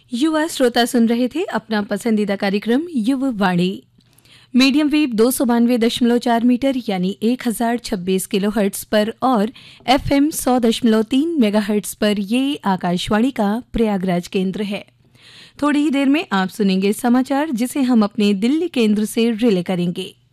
युवा श्रोता सुन रहे थे अपना पसंदीदा कार्यक्रम युवा वाणी। मीडियम वेव 292.4 मीटर यानी 1026 किलोहर्ट्ज पर और FM 100.3 मेगाहर्ट्ज पर ये आकाशवाणी का प्रयागराज केंद्र है। थोड़ी ही देर में आप सुनेंगे समाचार जिसे हम अपने दिल्ली केंद्र से रिले करेंगे।